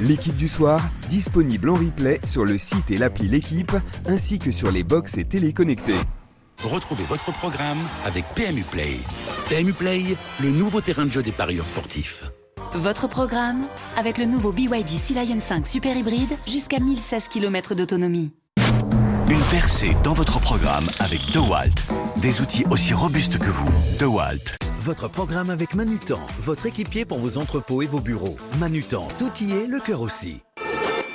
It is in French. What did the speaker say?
L'équipe du soir, disponible en replay sur le site et l'appli L'équipe, ainsi que sur les box et télé connectées. Retrouvez votre programme avec PMU Play. PMU Play, le nouveau terrain de jeu des parieurs sportifs. Votre programme avec le nouveau BYD Sea Lion 5 Super Hybride jusqu'à 1016 km d'autonomie. Une percée dans votre programme avec DeWalt. Des outils aussi robustes que vous. DeWalt. Votre programme avec Manutan, votre équipier pour vos entrepôts et vos bureaux. Manutan, tout y est, le cœur aussi.